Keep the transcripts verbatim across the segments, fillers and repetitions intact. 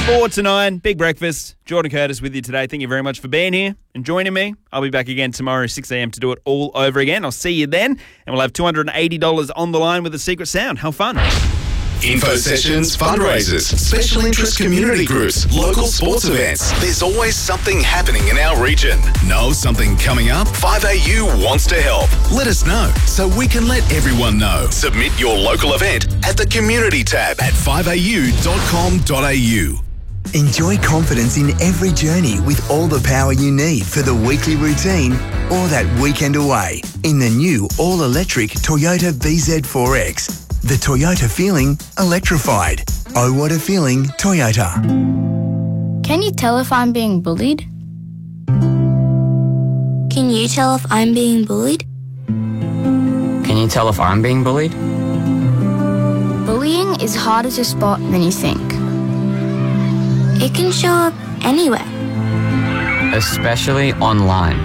Four to nine, big breakfast. Jordan Curtis with you today. Thank you very much for being here and joining me. I'll be back again tomorrow, six a.m. to do it all over again. I'll see you then. And we'll have two hundred eighty dollars on the line with a secret sound. How fun. Info sessions, fundraisers, special interest community groups, local sports events. There's always something happening in our region. Know something coming up? five A U wants to help. Let us know so we can let everyone know. Submit your local event at the community tab at five a u dot com dot a u. Enjoy confidence in every journey with all the power you need for the weekly routine or that weekend away in the new all-electric Toyota V Z four X. The Toyota feeling electrified. Oh, what a feeling, Toyota. Can you tell if I'm being bullied? Can you tell if I'm being bullied? Can you tell if I'm being bullied? Bullying is harder to spot than you think. It can show up anywhere. Especially online.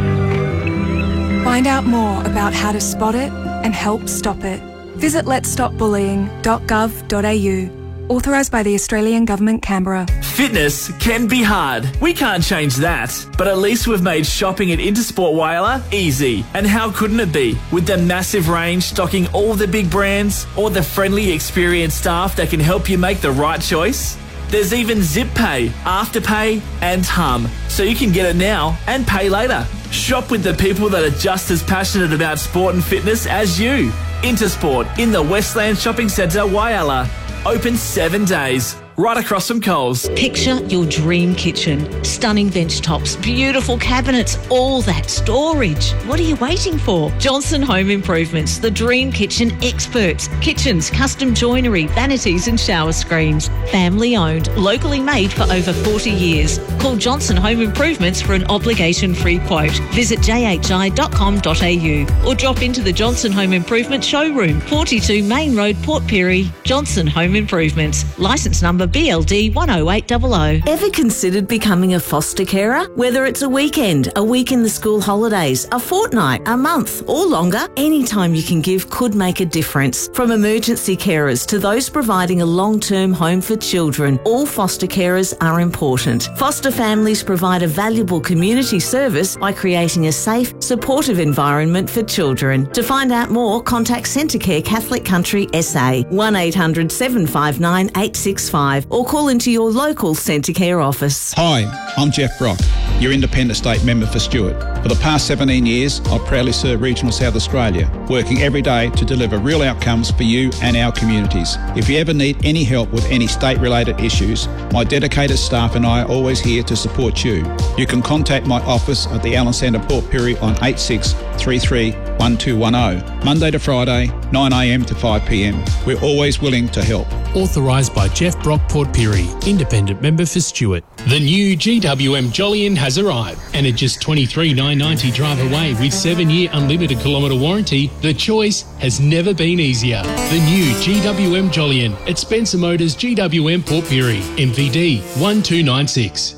Find out more about how to spot it and help stop it. Visit lets stop bullying dot gov dot a u. Authorised by the Australian Government, Canberra. Fitness can be hard. We can't change that. But at least we've made shopping at Intersport Whyalla easy. And how couldn't it be? With their massive range stocking all the big brands, or the friendly, experienced staff that can help you make the right choice. There's even Zip Pay, Afterpay and Hum, so you can get it now and pay later. Shop with the people that are just as passionate about sport and fitness as you. Intersport in the Westland Shopping Centre, Whyalla. Open seven days. Right across from Coles. Picture your dream kitchen. Stunning bench tops, beautiful cabinets, all that storage. What are you waiting for? Johnson Home Improvements, the dream kitchen experts. Kitchens, custom joinery, vanities and shower screens. Family owned, locally made for over forty years. Call Johnson Home Improvements for an obligation-free quote. Visit j h i dot com dot a u or drop into the Johnson Home Improvement showroom, forty-two Main Road, Port Pirie. Johnson Home Improvements. Licence number B L D one oh eight hundred. Ever considered becoming a foster carer? Whether it's a weekend, a week in the school holidays, a fortnight, a month or longer, any time you can give could make a difference. From emergency carers to those providing a long-term home for children, all foster carers are important. Foster families provide a valuable community service by creating a safe, supportive environment for children. To find out more, contact Centrecare Catholic Country S A, one eight hundred seven five nine eight six five or call into your local Centrecare office. Hi, I'm Jeff Brock, your Independent State Member for Stewart. For the past seventeen years, I've proudly served Regional South Australia, working every day to deliver real outcomes for you and our communities. If you ever need any help with any state-related issues, my dedicated staff and I are always here to support you. You can contact my office at the Allen Centre, Port Pirie on eight six three three one two one zero, Monday to Friday, nine a m to five p m. We're always willing to help. Authorised by Jeff Brock, Port Pirie, Independent Member for Stewart. The new G W M Jolyon has arrived, and at just twenty-three thousand nine hundred ninety drive away with seven-year unlimited kilometre warranty, the choice has never been easier. The new G W M Jolyon at Spencer Motors G W M Port Pirie, M V D one two nine six.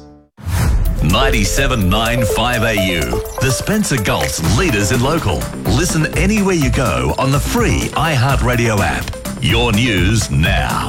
ninety-seven point nine five A U. The Spencer Gulf's leaders in local. Listen anywhere you go on the free iHeartRadio app. Your news now.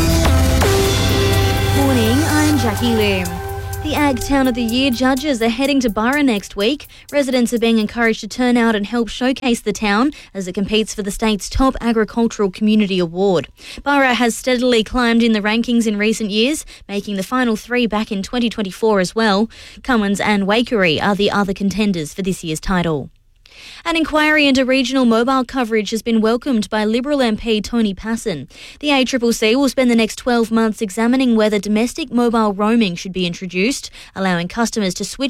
Morning, I'm Jackie Lim. The Ag Town of the Year judges are heading to Burra next week. Residents are being encouraged to turn out and help showcase the town as it competes for the state's top agricultural community award. Burra has steadily climbed in the rankings in recent years, making the final three back in twenty twenty-four as well. Cummins and Waikerie are the other contenders for this year's title. An inquiry into regional mobile coverage has been welcomed by Liberal M P Tony Passon. The A C C C will spend the next twelve months examining whether domestic mobile roaming should be introduced, allowing customers to switch